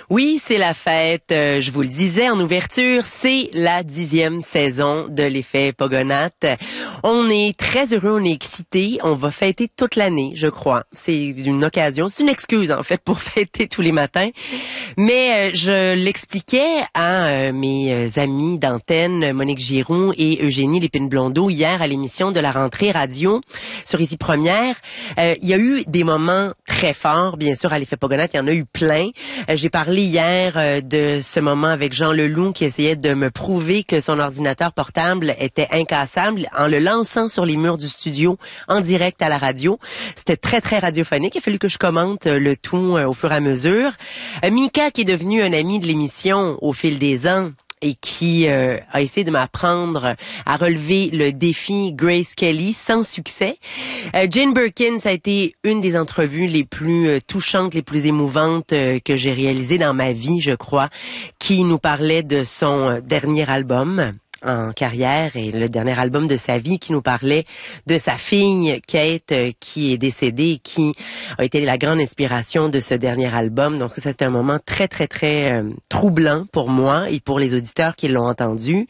Oui, c'est la fête. Je vous le disais en ouverture, c'est la 10e saison de l'effet Pogonath. On est très heureux, on est excités. On va fêter toute l'année, je crois. C'est une occasion, c'est une excuse en fait pour fêter tous les matins. Mais je l'expliquais à mes amis d'antenne, Monique Giroux et Eugénie Lépine-Blondeau, hier à l'émission de la rentrée radio sur Ici Première. Il y a eu des moments très forts, bien sûr, à l'effet Pogonath. Il y en a eu plein. J'ai parlé hier de ce moment avec Jean Leloup qui essayait de me prouver que son ordinateur portable était incassable en le lançant sur les murs du studio en direct à la radio. C'était très, très radiophonique. Il a fallu que je commente le tout au fur et à mesure. Mika, qui est devenue un ami de l'émission au fil des ans, et qui a essayé de m'apprendre à relever le défi Grace Kelly sans succès. Jane Birkin, ça a été une des entrevues les plus touchantes, les plus émouvantes que j'ai réalisées dans ma vie, je crois, qui nous parlait de son dernier album en carrière et le dernier album de sa vie, qui nous parlait de sa fille Kate qui est décédée, qui a été la grande inspiration de ce dernier album. Donc c'était un moment très très très troublant pour moi et pour les auditeurs qui l'ont entendu.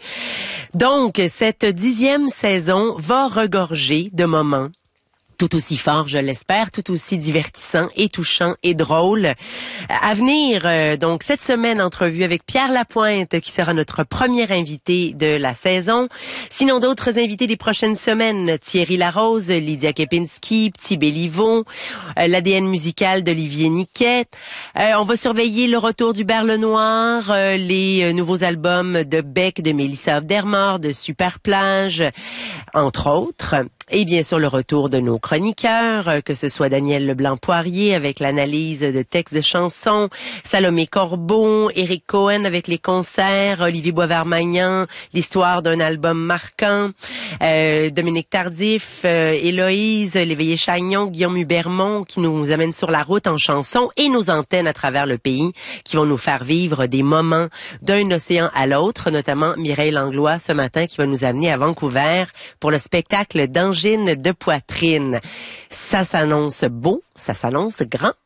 Donc cette 10e saison va regorger de moments tout aussi fort, je l'espère, tout aussi divertissant et touchant et drôle. À venir, donc, cette semaine, entrevue avec Pierre Lapointe, qui sera notre premier invité de la saison. Sinon, d'autres invités des prochaines semaines, Thierry Larose, Lydia Kepinski, Petit Béliveau, l'ADN musical d'Olivier Niquette. On va surveiller le retour du Berle Noir, les nouveaux albums de Beck, de Mélissa Dermort, de Superplage, entre autres. Et bien sûr, le retour de nos chroniqueurs, que ce soit Daniel Leblanc-Poirier avec l'analyse de textes de chansons, Salomé Corbeau, Éric Cohen avec les concerts, Olivier Boisvert-Magnan, l'histoire d'un album marquant, Dominique Tardif, Héloïse, Léveillé Chagnon, Guillaume Hubermont qui nous amènent sur la route en chansons et nos antennes à travers le pays qui vont nous faire vivre des moments d'un océan à l'autre, notamment Mireille Langlois ce matin qui va nous amener à Vancouver pour le spectacle d'Angine de poitrine. Ça s'annonce beau, ça s'annonce grand.